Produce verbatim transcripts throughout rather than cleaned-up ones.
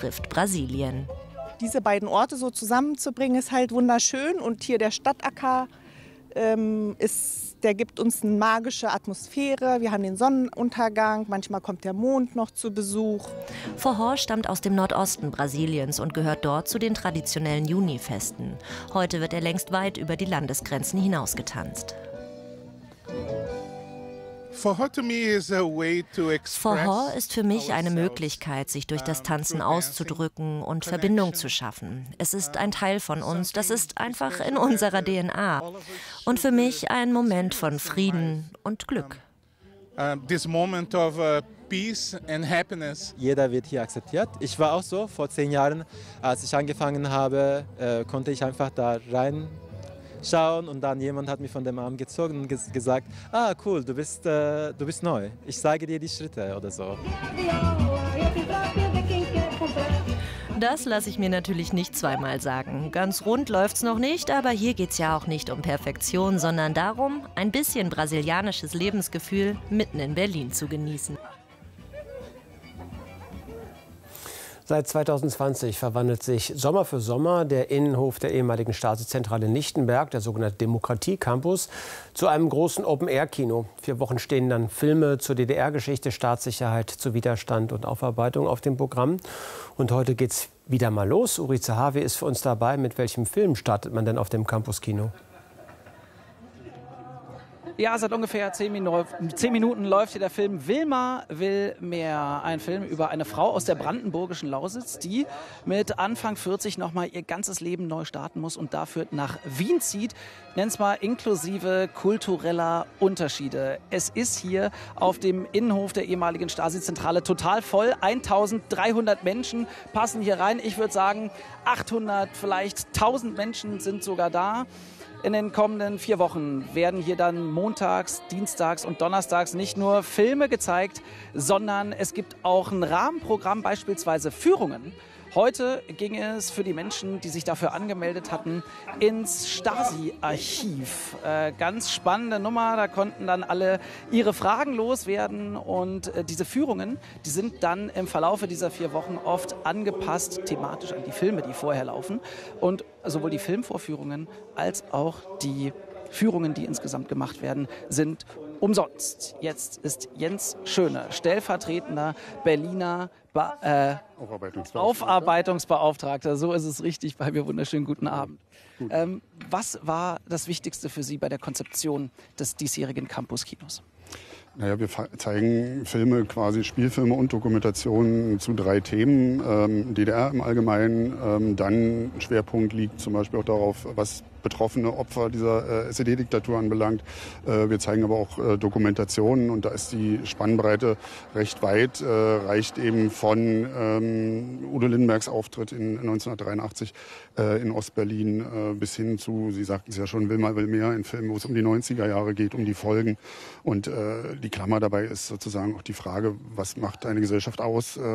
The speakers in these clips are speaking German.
trifft Brasilien. Diese beiden Orte so zusammenzubringen, ist halt wunderschön. Und hier der Stadtacker, ähm, ist, der gibt uns eine magische Atmosphäre. Wir haben den Sonnenuntergang, manchmal kommt der Mond noch zu Besuch. Forró stammt aus dem Nordosten Brasiliens und gehört dort zu den traditionellen Junifesten. Heute wird er längst weit über die Landesgrenzen hinaus getanzt. Forró ist für mich eine Möglichkeit, sich durch das Tanzen auszudrücken und Verbindung zu schaffen. Es ist ein Teil von uns, das ist einfach in unserer D N A. Und für mich ein Moment von Frieden und Glück. Jeder wird hier akzeptiert. Ich war auch so, vor zehn Jahren, als ich angefangen habe, äh, konnte ich einfach da rein schauen und dann jemand hat mich von dem Arm gezogen und ges gesagt, ah cool, du bist, äh, du bist neu, ich zeige dir die Schritte oder so. Das lasse ich mir natürlich nicht zweimal sagen. Ganz rund läuft's noch nicht, aber hier geht's ja auch nicht um Perfektion, sondern darum, ein bisschen brasilianisches Lebensgefühl mitten in Berlin zu genießen. Seit zweitausendzwanzig verwandelt sich Sommer für Sommer der Innenhof der ehemaligen Stasi-Zentrale Lichtenberg, der sogenannte Demokratie-Campus, zu einem großen Open-Air-Kino. Vier Wochen stehen dann Filme zur D D R-Geschichte, Staatssicherheit, zu Widerstand und Aufarbeitung auf dem Programm. Und heute geht's wieder mal los. Uri Zahavi ist für uns dabei. Mit welchem Film startet man denn auf dem Campus-Kino? Ja, seit ungefähr zehn Minuten läuft hier der Film Wilma will mehr. Ein Film über eine Frau aus der brandenburgischen Lausitz, die mit Anfang vierzig noch mal ihr ganzes Leben neu starten muss und dafür nach Wien zieht. Nenn's mal inklusive kultureller Unterschiede. Es ist hier auf dem Innenhof der ehemaligen Stasi-Zentrale total voll. eintausenddreihundert Menschen passen hier rein. Ich würde sagen, achthundert, vielleicht tausend Menschen sind sogar da. In den kommenden vier Wochen werden hier dann montags, dienstags und donnerstags nicht nur Filme gezeigt, sondern es gibt auch ein Rahmenprogramm, beispielsweise Führungen. Heute ging es für die Menschen, die sich dafür angemeldet hatten, ins Stasi-Archiv. Äh, ganz spannende Nummer, da konnten dann alle ihre Fragen loswerden und äh, diese Führungen, die sind dann im Verlaufe dieser vier Wochen oft angepasst thematisch an die Filme, die vorher laufen. Und sowohl die Filmvorführungen als auch die Führungen, die insgesamt gemacht werden, sind umsonst. Jetzt ist Jens Schöne, stellvertretender Berliner Ba äh, Aufarbeitungsbeauftragter. Aufarbeitungsbeauftragter. So ist es richtig bei mir. Wunderschönen guten Abend. Gut. Ähm, was war das Wichtigste für Sie bei der Konzeption des diesjährigen Campus-Kinos? Naja, wir zeigen Filme, quasi Spielfilme und Dokumentationen zu drei Themen. Ähm, D D R im Allgemeinen, ähm, dann Schwerpunkt liegt zum Beispiel auch darauf, was betroffene Opfer dieser äh, S E D-Diktatur anbelangt. Äh, wir zeigen aber auch äh, Dokumentationen und da ist die Spannbreite recht weit, äh, reicht eben von ähm, Udo Lindenbergs Auftritt in neunzehnhundertdreiundachtzig äh, in Ostberlin äh, bis hin zu, Sie sagten es ja schon, Wilma will mehr, ein Film, wo es um die neunziger Jahre geht, um die Folgen. Und äh, die Klammer dabei ist sozusagen auch die Frage, was macht eine Gesellschaft aus, äh,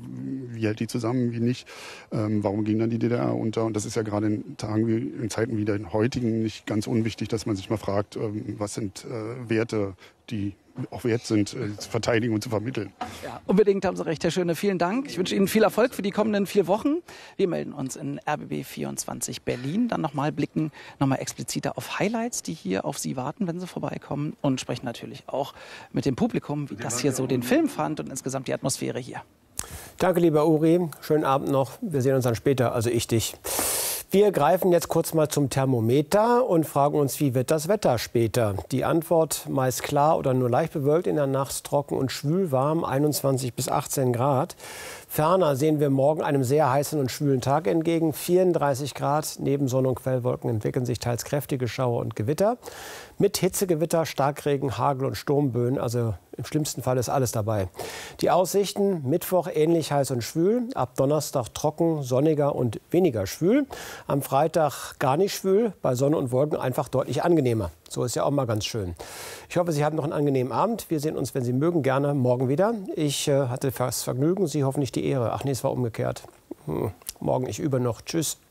wie hält die zusammen, wie nicht, ähm, warum ging dann die D D R unter? Und das ist ja gerade in Tagen wie in Zeiten wie der heutigen nicht ganz unwichtig, dass man sich mal fragt, was sind äh, Werte, die auch wert sind, äh, zu verteidigen und zu vermitteln. Ja, unbedingt, haben Sie recht, Herr Schöne. Vielen Dank. Ich wünsche Ihnen viel Erfolg für die kommenden vier Wochen. Wir melden uns in R B B vierundzwanzig Berlin. Dann nochmal blicken, nochmal expliziter auf Highlights, die hier auf Sie warten, wenn Sie vorbeikommen. Und sprechen natürlich auch mit dem Publikum, wie das hier so den Film fand und insgesamt die Atmosphäre hier. Danke, lieber Uri. Schönen Abend noch. Wir sehen uns dann später, also ich dich. Wir greifen jetzt kurz mal zum Thermometer und fragen uns, wie wird das Wetter später? Die Antwort meist klar oder nur leicht bewölkt, in der Nacht trocken und schwül warm, einundzwanzig bis achtzehn Grad. Ferner sehen wir morgen einem sehr heißen und schwülen Tag entgegen, vierunddreißig Grad. Neben Sonne- und Quellwolken entwickeln sich teils kräftige Schauer und Gewitter. Mit Hitzegewitter, Starkregen, Hagel und Sturmböen, also im schlimmsten Fall ist alles dabei. Die Aussichten: Mittwoch ähnlich heiß und schwül, ab Donnerstag trocken, sonniger und weniger schwül. Am Freitag gar nicht schwül, bei Sonne und Wolken einfach deutlich angenehmer. So ist ja auch mal ganz schön. Ich hoffe, Sie haben noch einen angenehmen Abend. Wir sehen uns, wenn Sie mögen, gerne morgen wieder. Ich äh, hatte das Vergnügen, Sie hoffentlich die Ehre. Ach nee, es war umgekehrt. Hm. Morgen, ich übe noch. Tschüss.